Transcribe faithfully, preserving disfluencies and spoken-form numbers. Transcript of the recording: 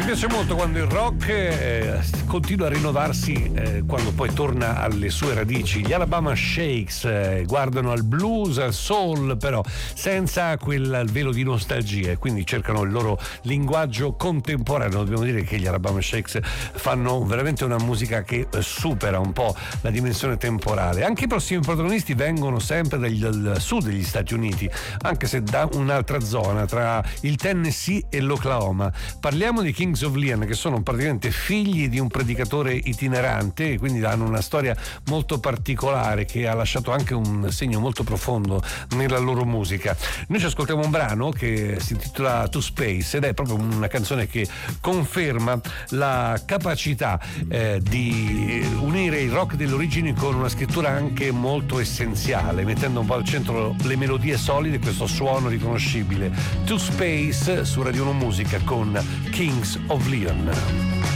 piace molto quando il rock eh, continua a rinnovarsi eh, quando poi torna alle sue radici. Gli Alabama Shakes eh, guardano al blues, al soul, però senza quel velo di nostalgia, e quindi cercano il loro linguaggio contemporaneo. Dobbiamo dire che gli Alabama Shakes fanno veramente una musica che eh, supera un po' la dimensione temporale. Anche i prossimi protagonisti vengono sempre dagli, dal sud degli Stati Uniti, anche se da un'altra zona, tra il Tennessee e l'Oklahoma. Parliamo di Kings of Leon, che sono praticamente figli di un predicatore itinerante, e quindi hanno una storia molto particolare che ha lasciato anche un segno molto profondo nella loro musica. Noi ci ascoltiamo un brano che si intitola To Space ed è proprio una canzone che conferma la capacità eh, di unire il rock delle origini con una scrittura anche molto essenziale, mettendo un po' al centro le melodie solide e questo suono riconoscibile. To Space su Radio uno Musica con Kings of Leon.